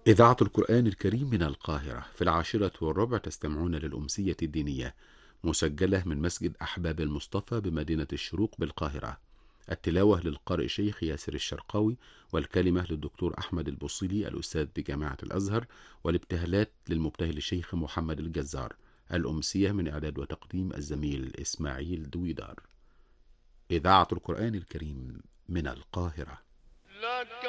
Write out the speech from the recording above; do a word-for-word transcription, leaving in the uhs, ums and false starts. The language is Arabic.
إذاعة القرآن الكريم من القاهرة في العاشرة والربع تستمعون للأمسية الدينية مسجلة من مسجد أحباب المصطفى بمدينة الشروق بالقاهرة. التلاوة للقارئ شيخ ياسر الشرقاوي، والكلمة للدكتور أحمد البوصيلي الأستاذ بجامعة الأزهر، والابتهالات للمبتهل الشيخ محمد الجزار. الأمسية من إعداد وتقديم الزميل إسماعيل دويدار. إذاعة القرآن الكريم من القاهرة.